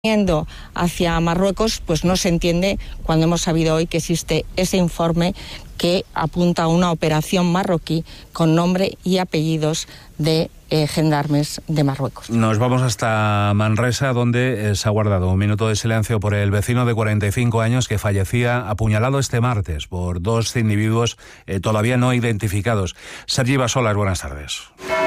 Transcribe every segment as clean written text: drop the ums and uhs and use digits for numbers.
yendo hacia Marruecos, pues no se entiende cuando hemos sabido hoy que existe ese informe que apunta a una operación marroquí con nombre y apellidos de gendarmes de Marruecos. Nos vamos hasta Manresa, donde se ha guardado un minuto de silencio por el vecino de 45 años que fallecía apuñalado este martes por dos individuos todavía no identificados. Sergi Basolas, buenas tardes.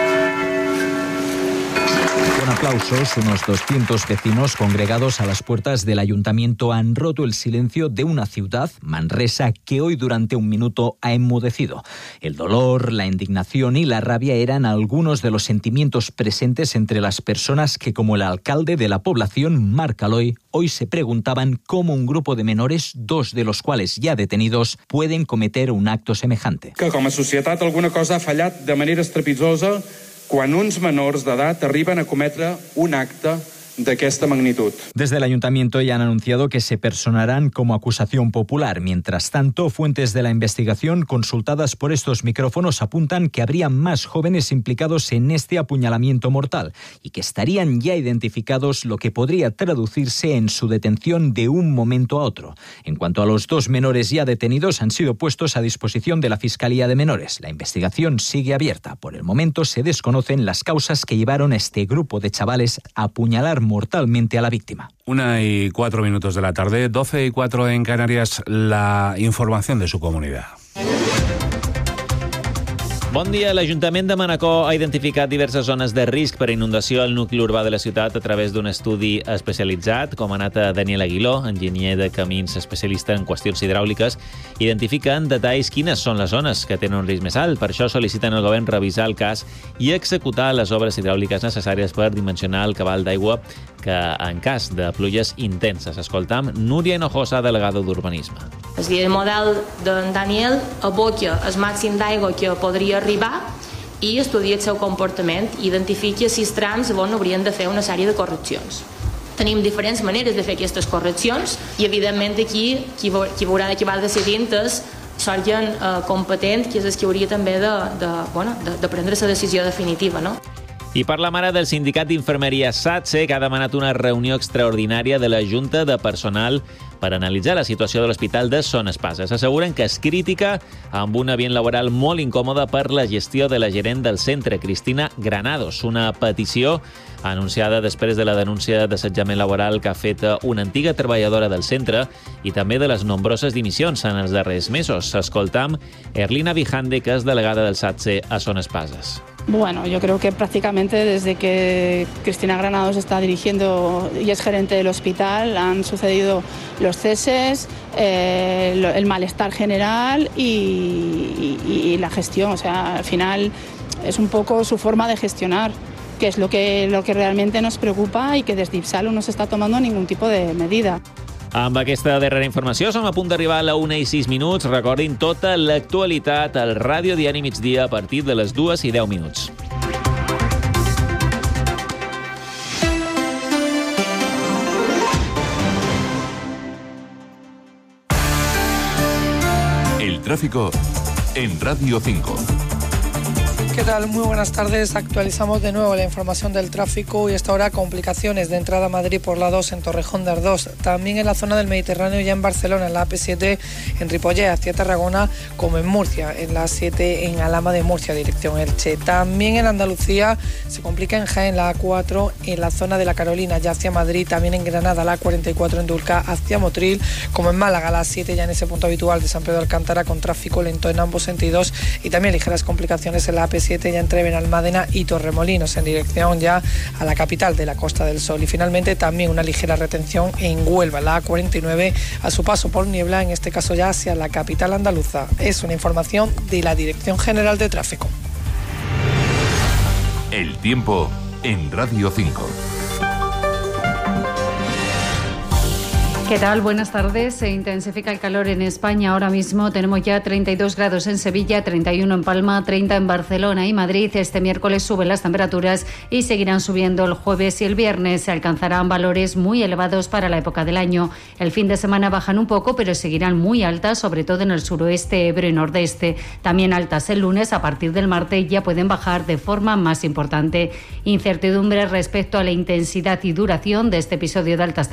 Con aplausos, unos 200 vecinos congregados a las puertas del ayuntamiento han roto el silencio de una ciudad, Manresa, que hoy durante un minuto ha enmudecido. El dolor, la indignación y la rabia eran algunos de los sentimientos presentes entre las personas que, como el alcalde de la población, Marc Aloy, hoy se preguntaban cómo un grupo de menores, dos de los cuales ya detenidos, pueden cometer un acto semejante. Que com a societat alguna cosa ha fallat de manera estrepitosa quan uns menors d'edat arriben a cometre un acte d'aquesta magnitud. Desde el ayuntamiento ya han anunciado que se personarán como acusación popular. Mientras tanto, fuentes de la investigación consultadas por estos micrófonos apuntan que habría más jóvenes implicados en este apuñalamiento mortal y que estarían ya identificados, lo que podría traducirse en su detención de un momento a otro. En cuanto a los dos menores ya detenidos, han sido puestos a disposición de la Fiscalía de Menores. La investigación sigue abierta. Por el momento se desconocen las causas que llevaron a este grupo de chavales a apuñalar mortalmente a la víctima. 1:04 de la tarde, 12:04 en Canarias, la información de su comunidad. Bon dia. L'Ajuntament de Manacor ha identificat diverses zones de risc per inundació al nucli urbà de la ciutat a través d'un estudi especialitzat. Com ha anat Daniel Aguiló, enginyer de camins especialista en qüestions hidràuliques, identifiquen detalls quines són les zones que tenen un risc més alt. Per això sol·liciten al govern revisar el cas i executar les obres hidràuliques necessàries per dimensionar el cabal d'aigua que en cas de pluges intenses. Escoltam Núria Hinojosa, delegada d'Urbanisme. El model de Daniel aboca el màxim d'aigua que podria arribar i estudia el seu comportament i identifica 6 trams on haurien de fer una sèrie de correccions. Tenim diferents maneres de fer aquestes correccions i, evidentment, aquí qui haurà d'acabar decidint és l'òrgan competent, que és el que hauria també de prendre la decisió definitiva, no? I parlem ara del sindicat d'infermeria SATSE, que ha demanat una reunió extraordinària de la Junta de Personal per analitzar la situació de l'Hospital de Son Espasa. S'asseguren que és crítica, amb un ambient laboral molt incòmode per la gestió de la gerent del centre, Cristina Granados. Una petició anunciada després de la denúncia d'assetjament laboral que ha fet una antiga treballadora del centre i també de les nombroses dimissions en els darrers mesos. Escoltam Erlina Vijande, que és delegada del SATSE a Son Espases. Bueno, yo creo que prácticamente desde que Cristina Granados está dirigiendo y es gerente del hospital han sucedido los ceses, el malestar general y la gestión. O sea, al final es un poco su forma de gestionar, que es lo que realmente nos preocupa y que desde IPSALU no se está tomando ningún tipo de medida. Amb aquesta darrera informació som a punt d'arribar a la 1:06. Recordin tota l'actualitat al Ràdio Diari Migdia a partir de les 2:10. El tráfico en Radio 5. ¿Qué tal? Muy buenas tardes. Actualizamos de nuevo la información del tráfico y hasta ahora complicaciones de entrada a Madrid por la 2 en Torrejón de Ardoz. También en la zona del Mediterráneo, ya en Barcelona, en la AP7 en Ripollet hacia Tarragona, como en Murcia, en la 7 en Alhama de Murcia, dirección Elche. También en Andalucía se complica en Jaén, la A4 en la zona de la Carolina, ya hacia Madrid. También en Granada, la A44 en Dulca hacia Motril, como en Málaga, la 7 ya en ese punto habitual de San Pedro de Alcántara, con tráfico lento en ambos sentidos. Y también ligeras complicaciones en la AP7 ya entre Benalmádena y Torremolinos, en dirección ya a la capital de la Costa del Sol. Y finalmente también una ligera retención en Huelva, la A49, a su paso por Niebla, en este caso ya hacia la capital andaluza. Es una información de la Dirección General de Tráfico. El tiempo en Radio 5. ¿Qué tal? Buenas tardes. Se intensifica el calor en España. Ahora mismo tenemos ya 32 grados en Sevilla, 31 en Palma, 30 en Barcelona y Madrid. Este miércoles suben las temperaturas y seguirán subiendo el jueves y el viernes. Se alcanzarán valores muy elevados para la época del año. El fin de semana bajan un poco, pero seguirán muy altas, sobre todo en el suroeste, Ebro y nordeste. También altas el lunes. A partir del martes ya pueden bajar de forma más importante. Incertidumbre respecto a la intensidad y duración de este episodio de altas temperaturas